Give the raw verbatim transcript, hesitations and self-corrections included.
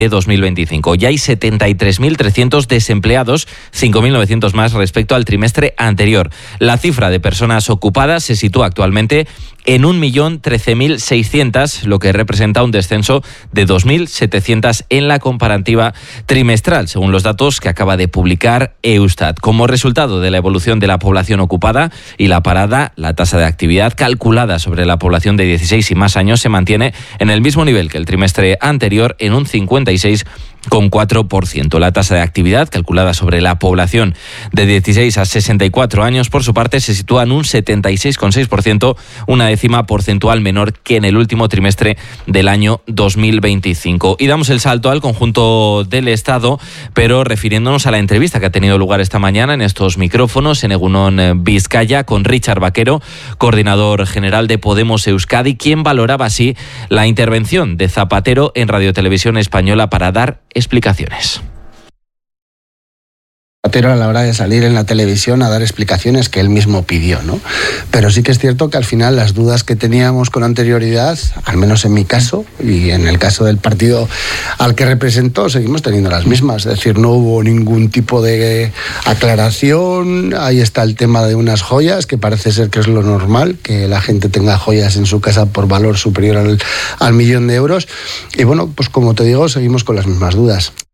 de dos mil veinticinco. Ya hay setenta y tres mil trescientos desempleados, cinco mil novecientos más respecto al trimestre anterior. La cifra de personas ocupadas se sitúa actualmente en un millón trece mil seiscientos, lo que representa un descenso de dos mil setecientos en la comparativa trimestral, según los datos que acaba de publicar Eustat. Como resultado de la evolución de la población ocupada y la parada, la tasa de actividad calculada sobre la población de dieciséis y más años se mantiene en el mismo nivel que el trimestre anterior, en un cincuenta y seis coma cuatro por ciento. La tasa de actividad calculada sobre la población de dieciséis a sesenta y cuatro años, por su parte, se sitúa en un setenta y seis coma seis por ciento, una décima porcentual menor que en el último trimestre del año dos mil veinticinco. Y damos el salto al conjunto del Estado, pero refiriéndonos a la entrevista que ha tenido lugar esta mañana en estos micrófonos en Egunon Vizcaya con Richard Vaquero, coordinador general de Podemos Euskadi, quien valoraba así la intervención de Zapatero en Radio Televisión Española para dar explicaciones. Zapatero a la hora de salir en la televisión a dar explicaciones que él mismo pidió, ¿no? Pero sí que es cierto que al final las dudas que teníamos con anterioridad, al menos en mi caso y en el caso del partido al que representó, seguimos teniendo las mismas. Es decir, no hubo ningún tipo de aclaración. Ahí está el tema de unas joyas, que parece ser que es lo normal, que la gente tenga joyas en su casa por valor superior al, al millón de euros. Y bueno, pues como te digo, seguimos con las mismas dudas.